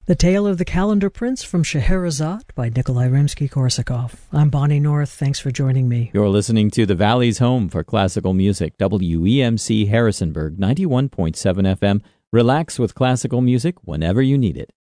The Tale of the Calendar Prince from Scheherazade by Nikolai Rimsky-Korsakov. I'm Bonnie North. Thanks for joining me. You're listening to the Valley's home for classical music, WEMC Harrisonburg, 91.7 FM. Relax with classical music whenever you need it.